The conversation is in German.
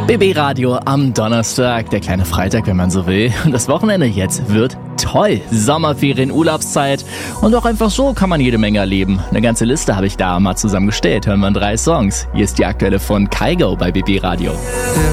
BB Radio am Donnerstag, der kleine Freitag, wenn man so will. Und das Wochenende jetzt wird toll. Sommerferien, Urlaubszeit und auch einfach so kann man jede Menge erleben. Eine ganze Liste habe ich da mal zusammengestellt. Hören wir 3 Songs. Hier ist die aktuelle von Kygo bei BB Radio.